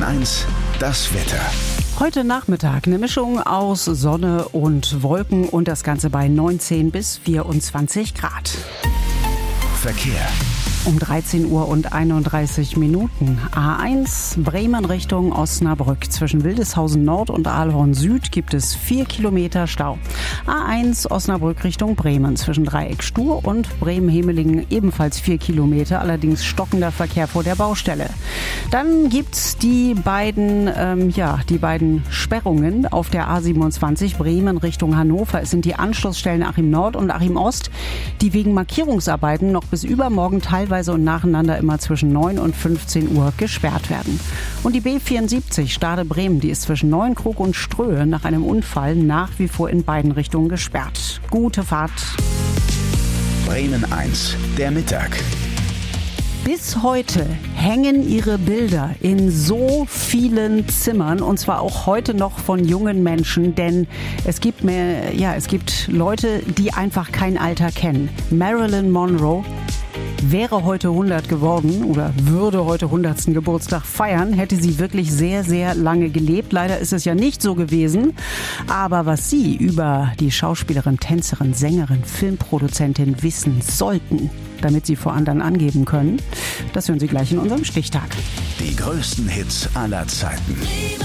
1, das Wetter. Heute Nachmittag eine Mischung aus Sonne und Wolken und das Ganze bei 19 bis 24 Grad. Verkehr. Um 13 Uhr und 31 Minuten. A1 Bremen Richtung Osnabrück. Zwischen Wildeshausen Nord und Aalhorn Süd gibt es 4 Kilometer Stau. A1 Osnabrück Richtung Bremen. Zwischen Dreieck Stur und Bremen-Hemelingen ebenfalls 4 Kilometer. Allerdings stockender Verkehr vor der Baustelle. Dann gibt's die beiden Sperrungen auf der A27 Bremen Richtung Hannover. Es sind die Anschlussstellen Achim Nord und Achim Ost, die wegen Markierungsarbeiten noch bis übermorgen teilweise und nacheinander immer zwischen 9 und 15 Uhr gesperrt werden. Und die B74 Stade-Bremen, die ist zwischen Neuenkrug und Ströhe nach einem Unfall nach wie vor in beiden Richtungen gesperrt. Gute Fahrt. Bremen 1, der Mittag. Bis heute hängen ihre Bilder in so vielen Zimmern und zwar auch heute noch von jungen Menschen, denn es gibt Leute, die einfach kein Alter kennen. Marilyn Monroe wäre heute 100 geworden oder würde heute 100. Geburtstag feiern, hätte sie wirklich sehr, sehr lange gelebt. Leider ist es ja nicht so gewesen. Aber was Sie über die Schauspielerin, Tänzerin, Sängerin, Filmproduzentin wissen sollten, damit Sie vor anderen angeben können, das hören Sie gleich in unserem Stichtag. Die größten Hits aller Zeiten.